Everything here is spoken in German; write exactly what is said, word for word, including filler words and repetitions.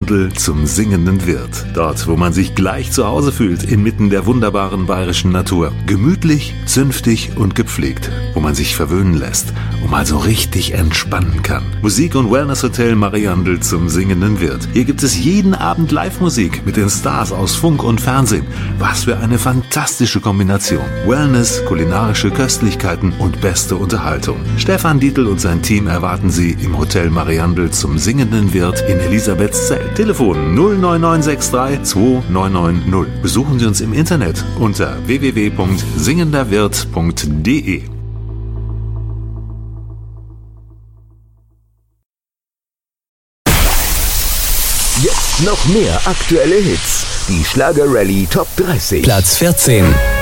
Mariandel zum singenden Wirt. Dort, wo man sich gleich zu Hause fühlt, inmitten der wunderbaren bayerischen Natur. Gemütlich, zünftig und gepflegt, wo man sich verwöhnen lässt und mal so richtig entspannen kann. Musik- und Wellness-Hotel Mariandel zum singenden Wirt. Hier gibt es jeden Abend Live-Musik mit den Stars aus Funk und Fernsehen. Was für eine fantastische Kombination. Wellness, kulinarische Köstlichkeiten und beste Unterhaltung. Stefan Dietl und sein Team erwarten Sie im Hotel Mariandel zum singenden Wirt in Elisabethzell. Telefon null neun neun sechs drei zwei neun neun null. Besuchen Sie uns im Internet unter w w w punkt singenderwirt punkt d e. Jetzt noch mehr aktuelle Hits. Die Schlager Rallye Top dreißig. Platz vierzehn.